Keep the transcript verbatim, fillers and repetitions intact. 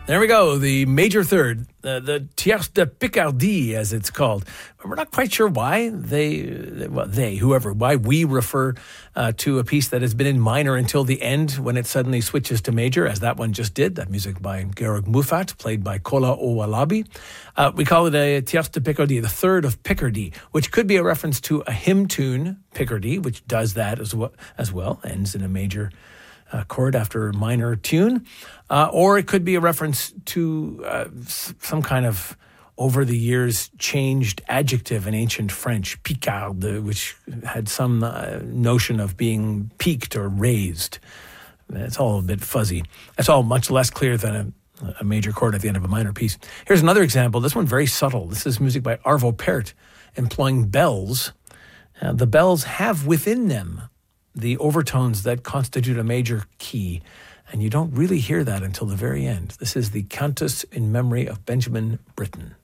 There we go, the major third, uh, the Tierce de Picardie, as it's called. We're not quite sure why they, well, they, whoever, why we refer uh, to a piece that has been in minor until the end when it suddenly switches to major, as that one just did. That music by Georg Muffat, played by Kola Owalabi. Uh, we call it a Tierce de Picardie, the third of Picardy, which could be a reference to a hymn tune, Picardy, which does that as well, as well ends in a major Uh, chord after a minor tune, uh, or it could be a reference to uh, s- some kind of over the years changed adjective in ancient French, Picard, uh, which had some uh, notion of being peaked or raised. It's all a bit fuzzy. It's all much less clear than a, a major chord at the end of a minor piece. Here's another example. This one very subtle. This is music by Arvo Pärt, employing bells. Uh, the bells have within them the overtones that constitute a major key, and you don't really hear that until the very end. This is the Cantus in Memory of Benjamin Britten.